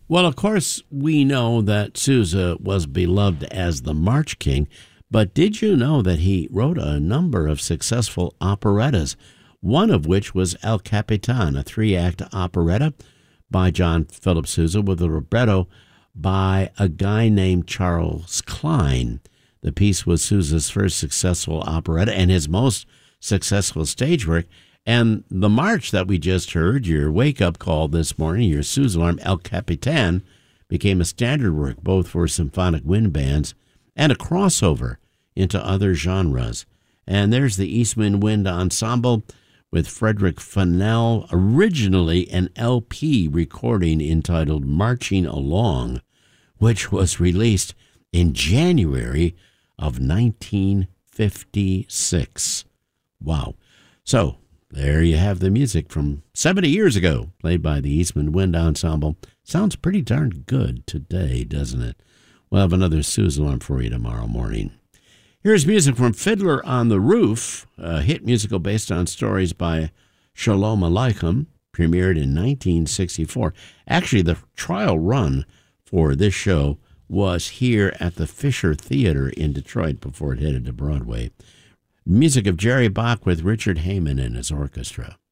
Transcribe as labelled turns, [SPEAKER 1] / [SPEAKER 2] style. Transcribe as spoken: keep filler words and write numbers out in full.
[SPEAKER 1] Well, of course, we know that Sousa was beloved as the March King, but did you know that he wrote a number of successful operettas, one of which was El Capitan, a three-act operetta by John Philip Sousa with a libretto by a guy named Charles Klein. The piece was Sousa's first successful operetta and his most successful stage work. And the march that we just heard, your wake-up call this morning, your Sousa alarm, El Capitan, became a standard work both for symphonic wind bands and a crossover into other genres. And there's the Eastman Wind Ensemble with Frederick Fennell, originally an L P recording entitled Marching Along, which was released in January of nineteen fifty-six. Wow. So there you have the music from seventy years ago, played by the Eastman Wind Ensemble. Sounds pretty darn good today, doesn't it? We'll have another Sousa alarm for you tomorrow morning. Here's music from Fiddler on the Roof, a hit musical based on stories by Shalom Aleichem, premiered in nineteen sixty-four. Actually, the trial run for this show was here at the Fisher Theater in Detroit before it headed to Broadway. Music of Jerry Bach with Richard Heyman and his orchestra.